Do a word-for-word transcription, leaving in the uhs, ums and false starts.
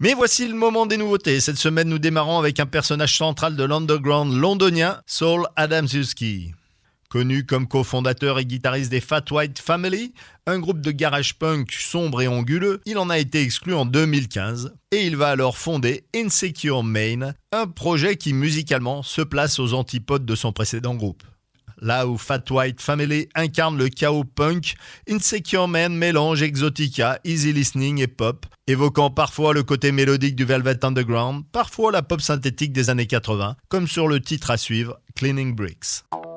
Mais voici le moment des nouveautés. Cette semaine, nous démarrons avec un personnage central de l'underground londonien, Saul Adamczewski. Connu comme cofondateur et guitariste des Fat White Family, un groupe de garage punk sombre et anguleux, il en a été exclu en deux mille quinze et il va alors fonder Insecure Main, un projet qui musicalement se place aux antipodes de son précédent groupe. Là où Fat White Family incarne le chaos punk, Insecure Man mélange exotica, easy listening et pop, évoquant parfois le côté mélodique du Velvet Underground, parfois la pop synthétique des années quatre-vingts, comme sur le titre à suivre, Cleaning Bricks.